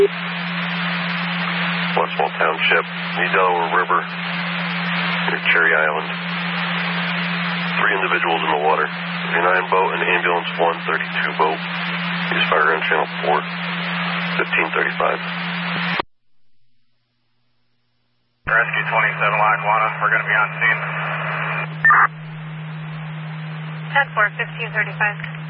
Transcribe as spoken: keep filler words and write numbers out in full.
Westwall Township, the Delaware River, near Cherry Island. Three individuals in the water. thirty-nine boat and ambulance one thirty-two boat. Use fire on channel four, fifteen thirty-five. Rescue twenty-seven Lackawanna, we're going to be on scene. ten four, fifteen thirty-five.